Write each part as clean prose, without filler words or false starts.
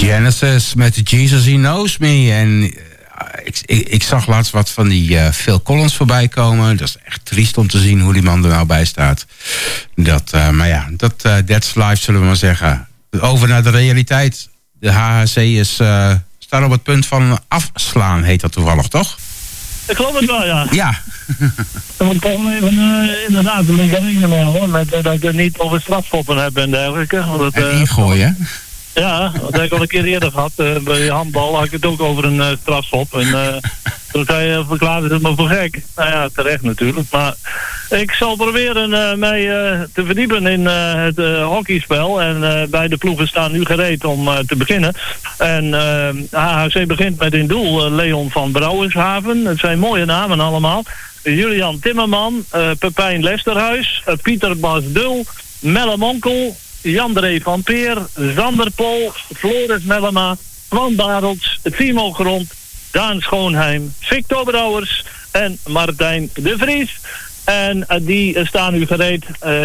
Genesis met Jesus He Knows Me. En ik zag laatst wat van die Phil Collins voorbij komen. Dat is echt triest om te zien hoe die man er nou bij staat. Maar ja, that's life, zullen we maar zeggen. Over naar de realiteit. De HHC staat op het punt van afslaan, heet dat toevallig, toch? Ik geloof het wel, ja. Ja. Dan moet ik toch even inderdaad de rekening mee houden. Met dat ik het niet over strafschoppen heb en dergelijke. En ingooien. Ja, dat heb ik al een keer eerder gehad. Bij handbal had ik het ook over een strafschop. En toen verklaarde ze me voor gek. Nou ja, terecht natuurlijk. Maar ik zal proberen mij te verdiepen in het hockeyspel. En beide ploegen staan nu gereed om te beginnen. En HHC begint met in doel Leon van Brouwershaven. Het zijn mooie namen allemaal. Julian Timmerman, Pepijn Lesterhuis, Pieter Bas Dul, Melle Monkel, Jan-Dree van Peer, Zander Pol, Floris Mellema, Twan Barels, Timo Grond, Daan Schoonheim, Victor Brouwers en Martijn de Vries. En die staan nu gereed.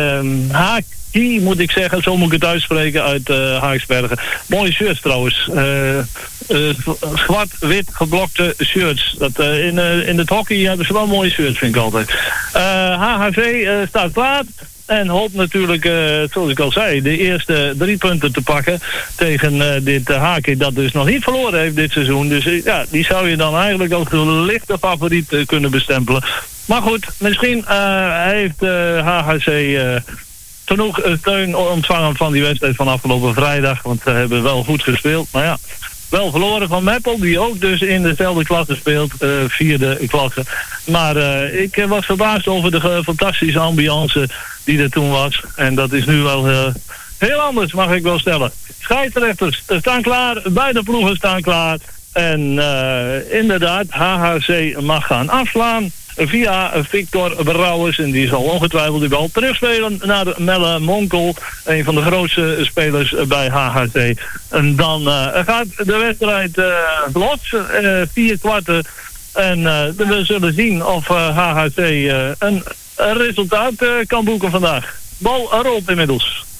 Haaki, moet ik zeggen, zo moet ik het uitspreken, uit Haaksbergen. Mooie shirts trouwens. Zwart-wit geblokte shirts. In het hockey hebben ze wel mooie shirts, vind ik altijd. HHC staat klaar. En hoopt natuurlijk, zoals ik al zei, de eerste 3 punten te pakken tegen dit Haakje dat dus nog niet verloren heeft dit seizoen. Dus ja, die zou je dan eigenlijk als de lichte favoriet kunnen bestempelen. Maar goed, misschien heeft HHC genoeg steun ontvangen van die wedstrijd van afgelopen vrijdag. Want ze hebben wel goed gespeeld. Maar ja, wel verloren van Meppel, die ook dus in dezelfde klasse speelt, 4e klasse. Maar ik was verbaasd over de fantastische ambiance die er toen was. En dat is nu wel heel anders, mag ik wel stellen. Scheidsrechters staan klaar, beide ploegen staan klaar. En inderdaad, HHC mag gaan afslaan via Victor Brouwers. En die zal ongetwijfeld die bal terugspelen naar Melle Monkel, een van de grootste spelers bij HHC. En dan gaat de wedstrijd los, 4 kwarten. En we zullen zien of HHC een resultaat kan boeken vandaag. Bal rolt inmiddels.